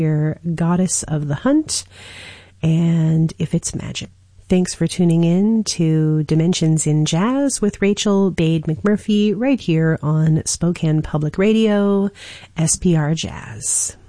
your goddess of the hunt, and if it's magic. Thanks for tuning in to Dimensions in Jazz with Rachel Bade McMurphy right here on Spokane Public Radio, SPR Jazz.